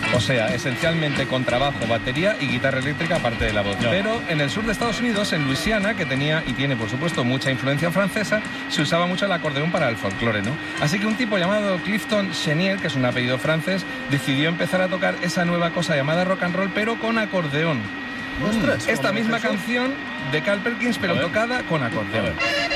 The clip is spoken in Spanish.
O sea, esencialmente contrabajo, batería y guitarra eléctrica aparte de la voz. No. Pero en el sur de Estados Unidos, en Luisiana, que tenía y tiene por supuesto mucha influencia francesa, se usaba mucho el acordeón para el folclore, ¿no? Así que un tipo llamado Clifton Chenier, que es un apellido francés, decidió empezar a tocar esa nueva cosa llamada rock and roll, pero con acordeón. ¡Ostras! Esta ¿Cómo es misma eso? canción de Carl Perkins, pero tocada con acordeón.